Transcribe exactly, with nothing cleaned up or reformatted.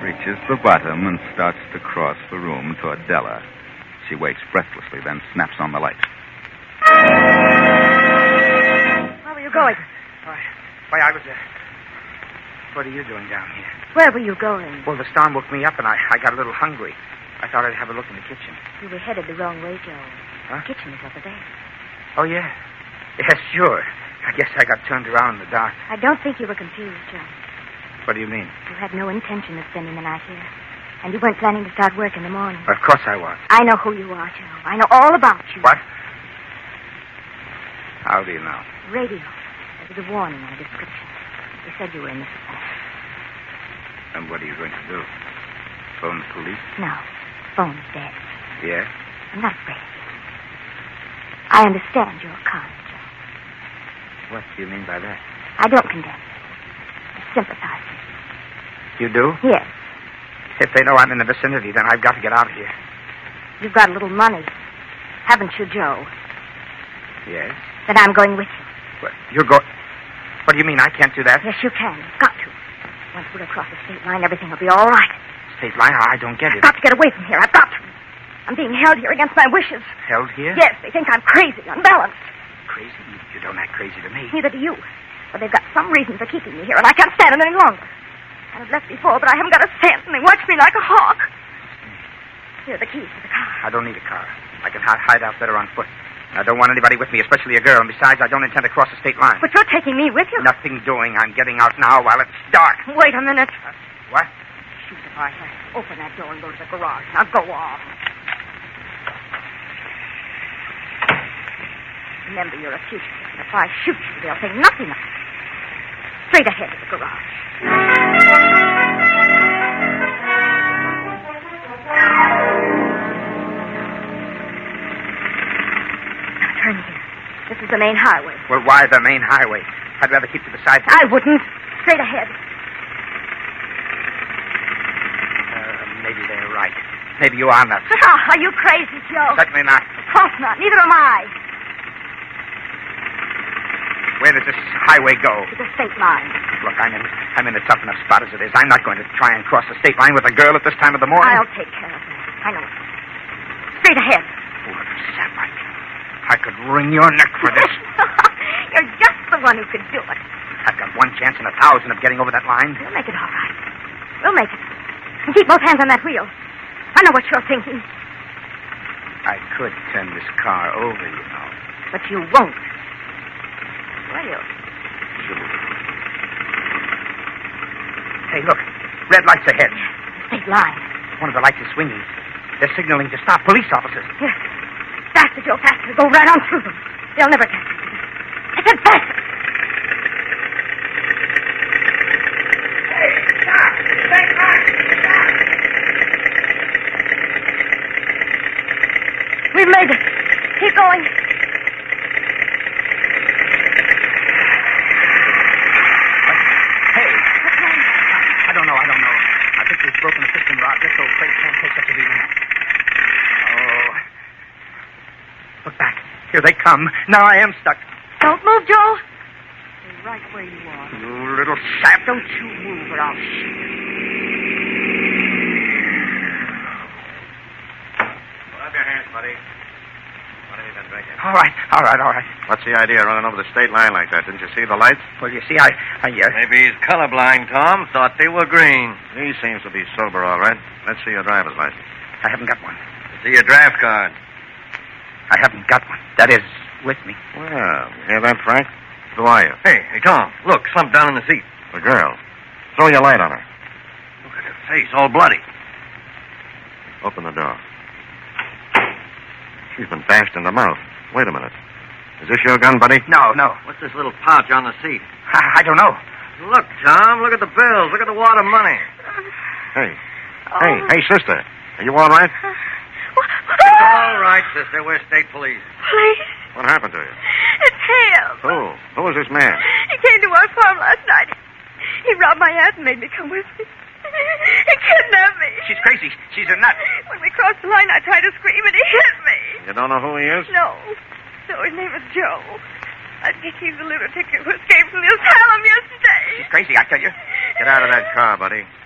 reaches the bottom and starts to cross the room toward Della. She waits breathlessly, then snaps on the light. Where were you going? Why, why I was... Uh, what are you doing down here? Where were you going? Well, the storm woke me up, and I, I got a little hungry. I thought I'd have a look in the kitchen. You were headed the wrong way, Joe. Huh? The kitchen is over there. Oh, yeah? Yes, sure. I guess I got turned around in the dark. I don't think you were confused, Joe. What do you mean? You had no intention of spending the night here. And you weren't planning to start work in the morning. Of course I was. I know who you are, Joe. I know all about you. What? How do you know? Radio. There was a warning on the description. They said you were in the supply. And what are you going to do? Phone the police? No. Phone's dead. Yeah? I'm not afraid of you. I understand your kind, Joe. What do you mean by that? I don't condemn you. I sympathize with You do? you. Yes. If they know I'm in the vicinity, then I've got to get out of here. You've got a little money. Haven't you, Joe? Yes? Then I'm going with you. What? You're going... What do you mean? I can't do that? Yes, you can. You've got to. Once we're across the state line, everything will be all right. State line? I don't get it. I've got to get away from here. I've got to. I'm being held here against my wishes. Held here? Yes, they think I'm crazy, unbalanced. Crazy? You, you don't act crazy to me. Neither do you. But they've got some reason for keeping me here, and I can't stand it any longer. I've left before, but I haven't got a cent, and they watch me like a hawk. Here are the keys to the car. I don't need a car. I can hi- hide out better on foot. I don't want anybody with me, especially a girl. And besides, I don't intend to cross the state line. But you're taking me with you. Nothing doing. I'm getting out now while it's dark. Wait a minute. Uh, what? Shoot if I have. Open that door and go to the garage. Now go on. Remember, you're a fugitive. And if I shoot you, they'll think nothing of it. Straight ahead to the garage. Now turn here. This is the main highway. Well, why the main highway? I'd rather keep to the side. I wouldn't. Straight ahead. Uh, maybe they're right. Maybe you are nuts. Ah, are you crazy, Joe? Certainly not. Of course not. Neither am I. Where does this highway go? To the state line. Look, I'm in I'm in a tough enough spot as it is. I'm not going to try and cross the state line with a girl at this time of the morning. I'll take care of that. I know it. Straight ahead. What a sap. I, I could wring your neck for this. You're just the one who could do it. I've got one chance in a thousand of getting over that line. We'll make it all right. We'll make it. And keep both hands on that wheel. I know what you're thinking. I could turn this car over, you know. But you won't. Will you? Sure. Hey, look. Red lights ahead. State line. One of the lights is swinging. They're signaling to stop. Police officers. Here. Faster, Joe, faster. Go right on through them. They'll never catch us. I said faster. Hey, stop! Stay back! Stop! We've made it. Keep going. Hey. I don't know, I don't know. I think we've broken the piston rod just so freight can't take such a beating. Oh. Look back. Here they come. Now I am stuck. Don't move, Joe. Stay right where you are. You little sap. Don't you move or I'll shoot. Put up your hands, buddy. What have you been drinking? All right, all right, all right. What's the idea running over the state line like that? Didn't you see the lights? Well, you see, I... I uh... Maybe he's colorblind, Tom. Thought they were green. He seems to be sober, all right. Let's see your driver's license. I haven't got one. See your draft card. I haven't got one. That is, with me. Well, you hear that, Frank? Who are you? Hey, hey, Tom. Look, slumped down in the seat. The girl. Throw your light on her. Look at her face, all bloody. Open the door. She's been bashed in the mouth. Wait a minute. Is this your gun, buddy? No, no. What's this little pouch on the seat? I, I don't know. Look, Tom. Look at the bills. Look at the wad of money. Hey. Oh. Hey, hey, sister. Are you all right? All right, sister. We're state police. Please. What happened to you? It's him. Who? Who was this man? He came to our farm last night. He robbed my aunt and made me come with him. He kidnapped me. She's crazy. She's a nut. When we crossed the line, I tried to scream, and he hit me. You don't know who he is? No. No, his name is Joe. I think he's the lunatic who escaped from the asylum yesterday. She's crazy, I tell you. Get out of that car, buddy.